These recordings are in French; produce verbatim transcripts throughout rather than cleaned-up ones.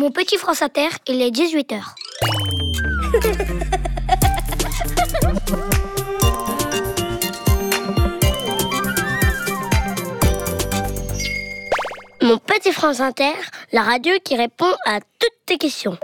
Mon petit France Inter, il est dix-huit heures. Mon petit France Inter, la radio qui répond à toutes tes questions.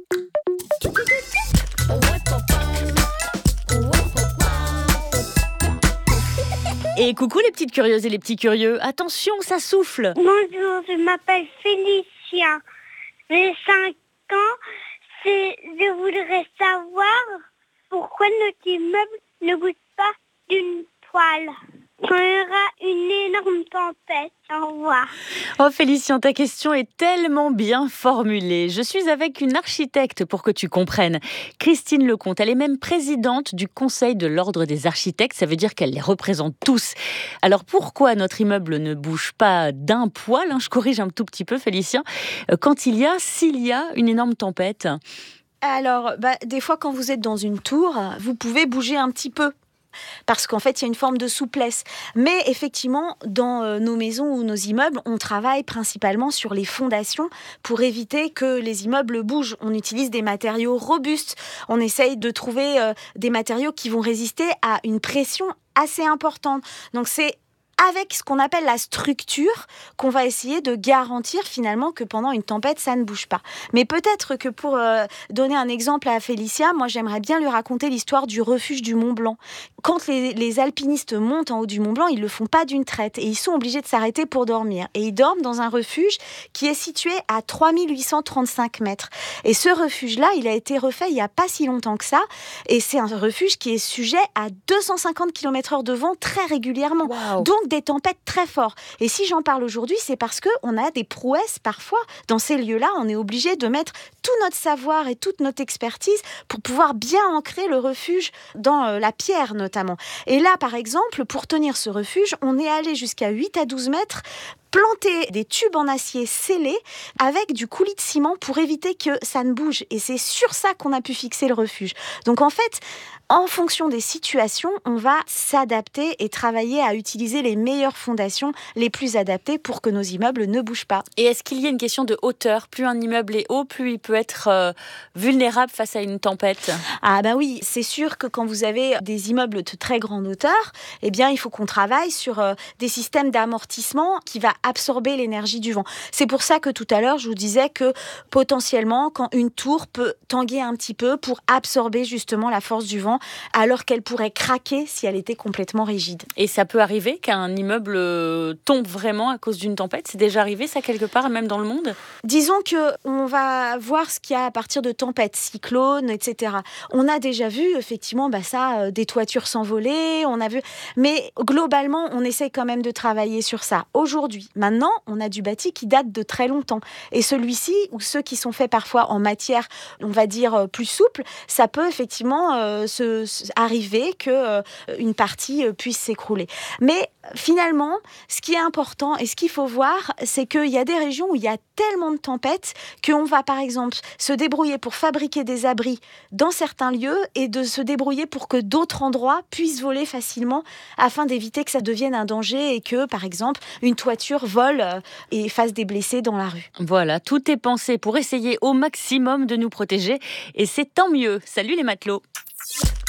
Et coucou les petites curieuses et les petits curieux, attention, ça souffle. Bonjour, je m'appelle Félicia, j'ai cinq ans. C'est, je voudrais savoir pourquoi notre immeuble ne bouge pas d'une toile. Quand il y aura une énorme tempête. Au revoir. Oh Félicien, ta question est tellement bien formulée. Je suis avec une architecte pour que tu comprennes. Christine Lecomte, elle est même présidente du Conseil de l'Ordre des architectes. Ça veut dire qu'elle les représente tous. Alors pourquoi notre immeuble ne bouge pas d'un poil, hein, je corrige un tout petit peu Félicien, quand il y a, s'il y a une énorme tempête? Alors, bah, des fois quand vous êtes dans une tour, vous pouvez bouger un petit peu. Parce qu'en fait, il y a une forme de souplesse. Mais effectivement, dans euh, nos maisons ou nos immeubles, on travaille principalement sur les fondations pour éviter que les immeubles bougent. On utilise des matériaux robustes. On essaye de trouver euh, des matériaux qui vont résister à une pression assez importante. Donc, c'est avec ce qu'on appelle la structure qu'on va essayer de garantir finalement que pendant une tempête, ça ne bouge pas. Mais peut-être que pour euh, donner un exemple à Félicia, moi j'aimerais bien lui raconter l'histoire du refuge du Mont Blanc. Quand les, les alpinistes montent en haut du Mont Blanc, ils le font pas d'une traite et ils sont obligés de s'arrêter pour dormir. Et ils dorment dans un refuge qui est situé à trois mille huit cent trente-cinq mètres. Et ce refuge-là, il a été refait il y a pas si longtemps que ça. Et c'est un refuge qui est sujet à deux cent cinquante kilomètres heure de vent très régulièrement. Wow. Donc des tempêtes très fortes. Et si j'en parle aujourd'hui, c'est parce qu'on a des prouesses parfois. Dans ces lieux-là, on est obligé de mettre tout notre savoir et toute notre expertise pour pouvoir bien ancrer le refuge dans euh, la pierre notamment. Et là, par exemple, pour tenir ce refuge, on est allé jusqu'à huit à douze mètres planter des tubes en acier scellés avec du coulis de ciment pour éviter que ça ne bouge. Et c'est sur ça qu'on a pu fixer le refuge. Donc en fait, en fonction des situations, on va s'adapter et travailler à utiliser les meilleures fondations les plus adaptées pour que nos immeubles ne bougent pas. Et est-ce qu'il y a une question de hauteur? Plus un immeuble est haut, plus il peut être euh, vulnérable face à une tempête? Ah bah oui, c'est sûr que quand vous avez des immeubles de très grande hauteur, eh bien il faut qu'on travaille sur euh, des systèmes d'amortissement qui va absorber l'énergie du vent. C'est pour ça que tout à l'heure, je vous disais que potentiellement, quand une tour peut tanguer un petit peu pour absorber justement la force du vent, alors qu'elle pourrait craquer si elle était complètement rigide. Et ça peut arriver qu'un immeuble tombe vraiment à cause d'une tempête? C'est déjà arrivé ça quelque part, même dans le monde? Disons qu'on va voir ce qu'il y a à partir de tempêtes, cyclones, et cetera. On a déjà vu, effectivement, bah ça, euh, des toitures s'envoler, on a vu... Mais globalement, on essaie quand même de travailler sur ça. Aujourd'hui, maintenant, on a du bâti qui date de très longtemps. Et celui-ci, ou ceux qui sont faits parfois en matière, on va dire, plus souple, ça peut effectivement euh, se, se arriver qu'une euh, partie euh, puisse s'écrouler. Mais finalement, ce qui est important et ce qu'il faut voir, c'est qu'il y a des régions où il y a tellement de tempêtes qu'on va, par exemple, se débrouiller pour fabriquer des abris dans certains lieux et de se débrouiller pour que d'autres endroits puissent voler facilement afin d'éviter que ça devienne un danger et que, par exemple, une toiture vole et fasse des blessés dans la rue. Voilà, tout est pensé pour essayer au maximum de nous protéger et c'est tant mieux. Salut les matelots!